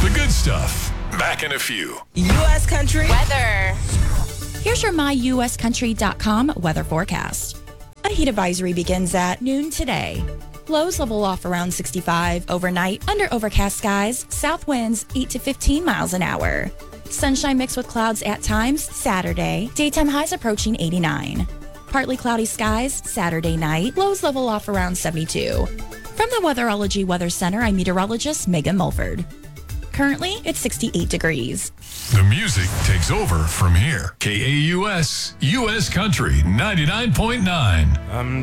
the good stuff. Back in a few. U.S. Country Weather. Here's your myuscountry.com weather forecast. A heat advisory begins at noon today. Lows level off around 65 overnight under overcast skies, south winds 8 to 15 miles an hour. Sunshine mixed with clouds at times Saturday, daytime highs approaching 89. Partly cloudy skies Saturday night, lows level off around 72. From the Weatherology Weather Center, I'm meteorologist Megan Mulford. Currently, it's 68 degrees. The music takes over from here. KAUS, U.S. Country 99.9.